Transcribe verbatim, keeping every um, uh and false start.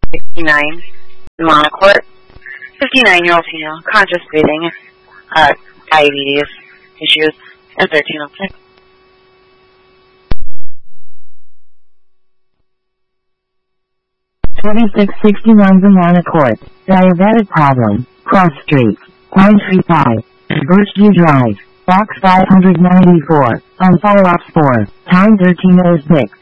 sixty-nine, Monocourt. fifty-nine-year-old female, conscious breathing, uh, diabetes issues, and thirteen oh six. twenty-six sixty-one Vermont Court, diabetic problem, Cross Street, Pine Tree five, Birchview Drive, Box five ninety-four, on follow-up four, time thirteen oh six.